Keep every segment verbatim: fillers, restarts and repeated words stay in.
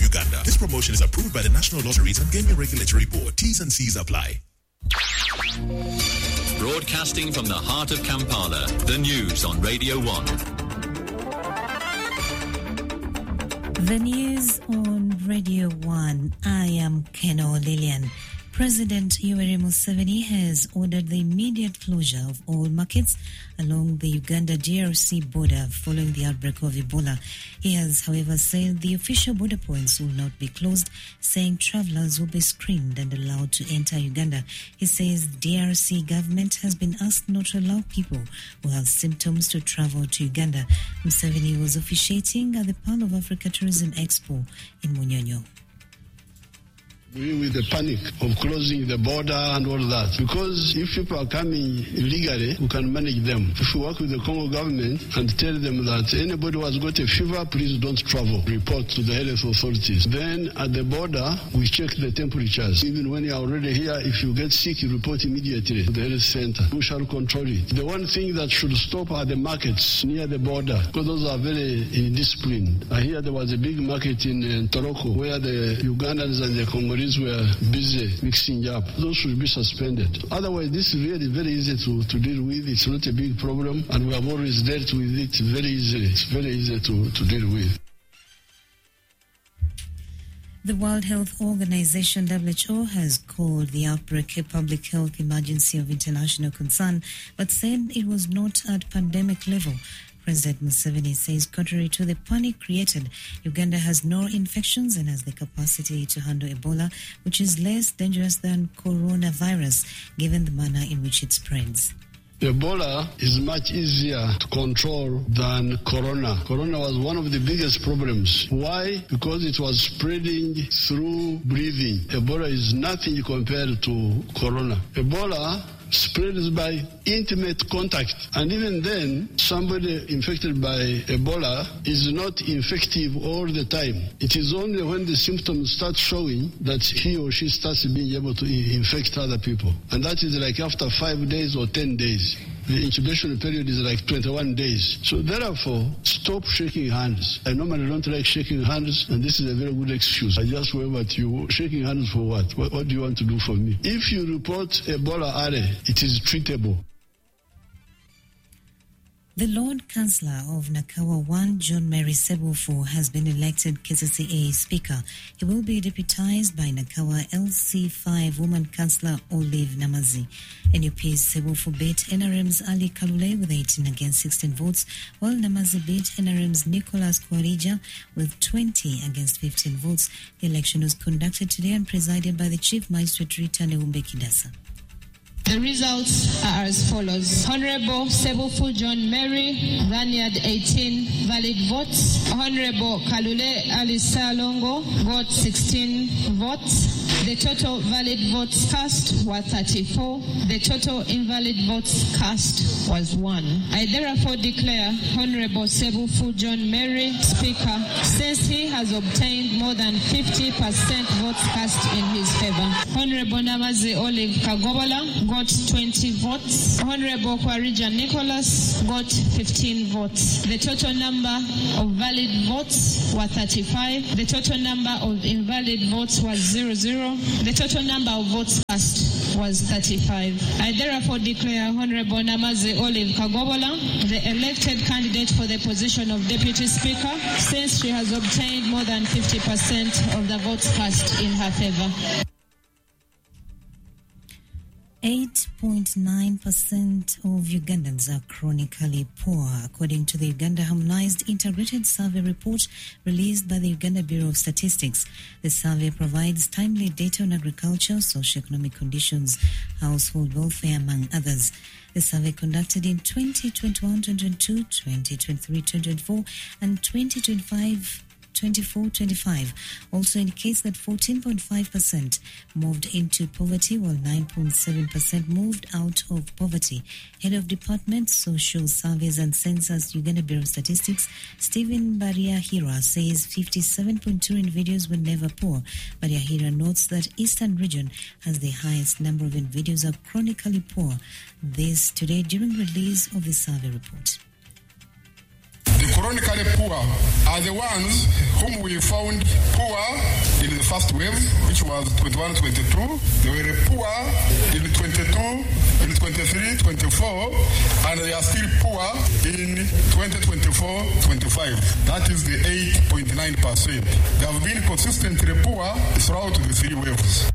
Uganda. This promotion is approved by the National Lotteries and Gaming Regulatory Board. T's and C's apply. Broadcasting from the heart of Kampala, the news on Radio one. The news on Radio one. I am Keno Lillian. President Yoweri Museveni has ordered the immediate closure of all markets along the Uganda-D R C border following the outbreak of Ebola. He has, however, said the official border points will not be closed, saying travellers will be screened and allowed to enter Uganda. He says the D R C government has been asked not to allow people who have symptoms to travel to Uganda. Museveni was officiating at the Pearl of Africa Tourism Expo in Munyonyo. We with the panic of closing the border and all that. Because if people are coming illegally, we can manage them. If we work with the Congo government and tell them that anybody who has got a fever, please don't travel. Report to the health authorities. Then at the border, we check the temperatures. Even when you are already here, if you get sick, you report immediately to the health center. We shall control it. The one thing that should stop are the markets near the border, because those are very indisciplined. I hear there was a big market in uh, Toroko where the Ugandans and the Congolese were busy mixing up. Those should be suspended. Otherwise, this is really very easy to, to deal with. It's not a big problem, and we have always dealt with it very easily. It's very easy to, to deal with. The World Health Organization, W H O, has called the outbreak a public health emergency of international concern, but said it was not at pandemic level. President Museveni says, contrary to the panic created, Uganda has no infections and has the capacity to handle Ebola, which is less dangerous than coronavirus, given the manner in which it spreads. Ebola is much easier to control than corona. Corona was one of the biggest problems. Why? Because it was spreading through breathing. Ebola is nothing compared to corona. Ebola spreads by intimate contact. And even then, somebody infected by Ebola is not infective all the time. It is only when the symptoms start showing that he or she starts being able to infect other people. And that is like after five days or ten days. The incubation period is like twenty-one days. So therefore, stop shaking hands. I normally don't like shaking hands, and this is a very good excuse. I just wave at you. Shaking hands for what? What, what do you want to do for me? If you report Ebola R A, it is treatable. The Lord Chancellor of Nakawa one, John Mary Sebufo, has been elected K C C A Speaker. He will be deputized by Nakawa L C five woman Councillor Olive Namazi. N U P's Sebufo beat N R M's Ali Kalule with eighteen against sixteen votes, while Namazi beat N R M's Nicholas Kwarija with twenty against fifteen votes. The election was conducted today and presided by the Chief Magistrate Rita Neumbe Kidasa. The results are as follows. Honorable Sebufo John Mary, Vanyard eighteen valid votes. Honorable Kalule Alisa Longo got sixteen votes. The total valid votes cast were thirty-four. The total invalid votes cast was one. I therefore declare Honorable Sebufo John Mary Speaker, since he has obtained more than fifty percent votes cast in his favor. Honorable Namazi Olive Kagobola got twenty votes. Honorable Kwarija Nicholas got fifteen votes. The total number of valid votes were thirty-five. The total number of invalid votes was zero zero. The total number of votes cast was thirty-five. I therefore declare Honorable Namazi Olive Kagobola the elected candidate for the position of Deputy Speaker, since she has obtained more than fifty percent of the votes cast in her favor. eight point nine percent of Ugandans are chronically poor, according to the Uganda Harmonized Integrated Survey report released by the Uganda Bureau of Statistics. The survey provides timely data on agriculture, socioeconomic conditions, household welfare, among others. The survey conducted in twenty twenty-one to twenty twenty-two, twenty twenty-three to twenty-four, and twenty twenty-five twenty-four twenty-five also indicates that fourteen point five percent moved into poverty, while nine point seven percent moved out of poverty. Head of Department Social Surveys and Census, Uganda Bureau of Statistics, Stephen Bariahira, says fifty-seven point two individuals were never poor. Bariahira notes that Eastern Region has the highest number of individuals who are chronically poor. This today during release of the survey report. The chronically poor are the ones whom we found poor first wave, which was twenty-one twenty-two. They were poor in twenty-two, in twenty-three twenty-four, and they are still poor in twenty twenty-four twenty-five. That is the eight point nine percent. They have been consistently poor throughout the three waves.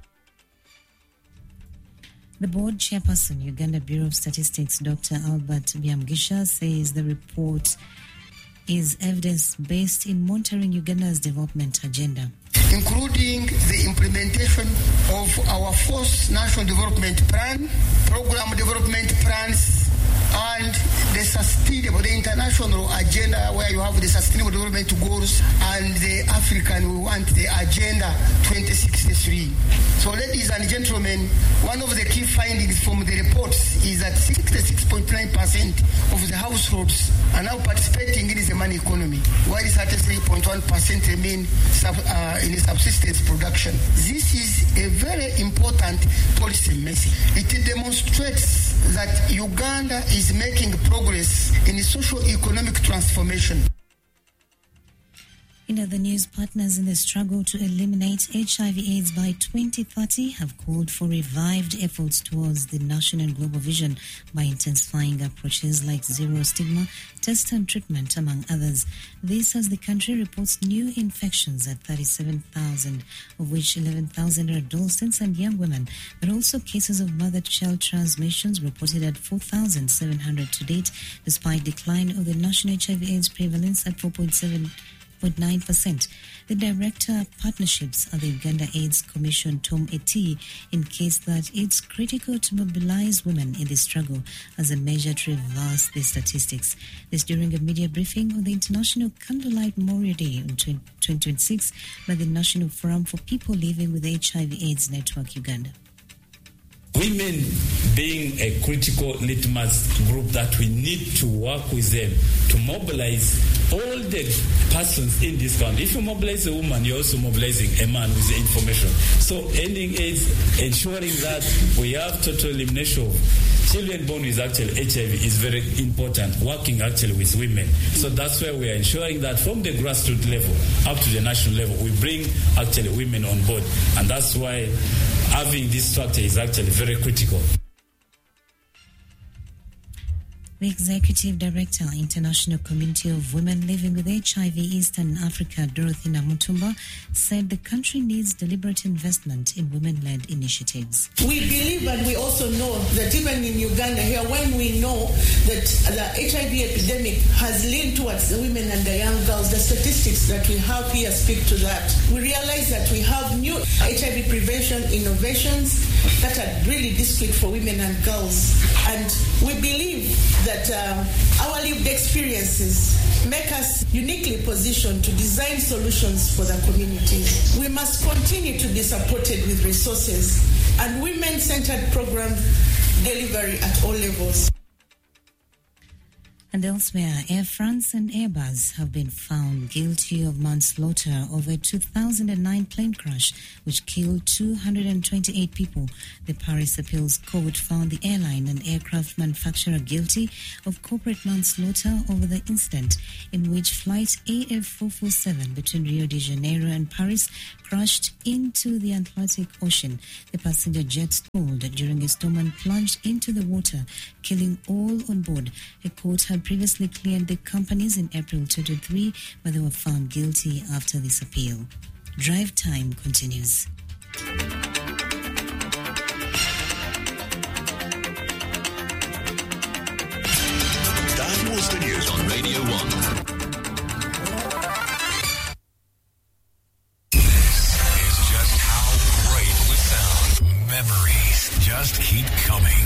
The board chairperson, Uganda Bureau of Statistics, Doctor Albert Byamgisha, says the report is evidence-based in monitoring Uganda's development agenda, including the implementation of our fourth National Development Plan, Program Development Plans, and the sustainable, the international agenda where you have the Sustainable Development Goals and the African, we want the Agenda twenty sixty-three. So ladies and gentlemen, one of the key findings from the reports is that sixty-six point nine percent of the households are now participating in the money economy, while thirty-three point one percent remain sub, uh, in subsistence production. This is a very important policy message. It demonstrates that Uganda is making progress in socio-economic transformation. In other news, partners in the struggle to eliminate H I V AIDS by twenty thirty have called for revived efforts towards the national and global vision by intensifying approaches like zero stigma, test and treatment, among others. This as the country reports new infections at thirty-seven thousand, of which eleven thousand are adolescents and young women, but also cases of mother-to-child transmissions reported at four thousand seven hundred to date, despite decline of the national H I V AIDS prevalence at four point seven point nine percent. The Director of Partnerships at the Uganda AIDS Commission, Tom Eti, indicates that it's critical to mobilize women in this struggle as a measure to reverse the statistics. This during a media briefing on the International Candlelight Memorial Day in twenty twenty-six by the National Forum for People Living with H I V AIDS Network Uganda. Women being a critical litmus group that we need to work with them to mobilize all the persons in this country. If you mobilize a woman, you're also mobilizing a man with the information. So ending AIDS, ensuring that we have total elimination of children born with actually H I V is very important, working actually with women. So that's why we are ensuring that from the grassroots level up to the national level, we bring actually women on board. And that's why having this structure is actually very critical. The Executive Director, International Community of Women Living with H I V Eastern Africa, Dorothy Namutumba, said the country needs deliberate investment in women-led initiatives. We believe and we also know that even in Uganda here, when we know that the H I V epidemic has leaned towards the women and the young girls, the statistics that we have here speak to that. We realize that we have new H I V prevention innovations that are really discreet for women and girls. And we believe that um, our lived experiences make us uniquely positioned to design solutions for the community. We must continue to be supported with resources and women-centered program delivery at all levels. And elsewhere, Air France and Airbus have been found guilty of manslaughter over a two thousand nine plane crash which killed two hundred twenty-eight people. The Paris Appeals Court found the airline and aircraft manufacturer guilty of corporate manslaughter over the incident in which flight A F four forty-seven between Rio de Janeiro and Paris crashed into the Atlantic Ocean. The passenger jet stalled during a storm and plunged into the water, killing all on board. A court had previously cleared the companies in April twenty twenty-three, but they were found guilty after this appeal. Drive Time continues. That was the news on Radio one. This is just how great we sound. Memories just keep coming.